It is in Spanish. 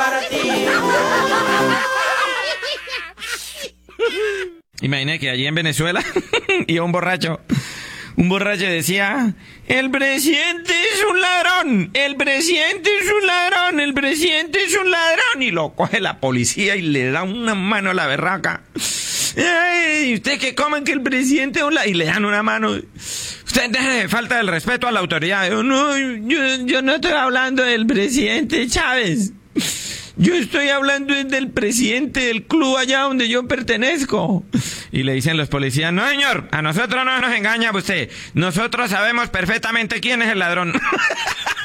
para ti. Imagina que allí en Venezuela iba un borracho decía: el presidente es un ladrón, el presidente es un ladrón, el presidente es un ladrón. Y lo coge la policía y le da una mano a la berraca. ¡Ey! ¿Usted qué comen que el presidente es un ladrón? Y le dan una mano. Usted deje de falta del respeto a la autoridad. Yo no estoy hablando del presidente Chávez. Yo estoy hablando del presidente del club allá donde yo pertenezco. Y le dicen los policías: no, señor, a nosotros no nos engaña usted. Nosotros sabemos perfectamente quién es el ladrón.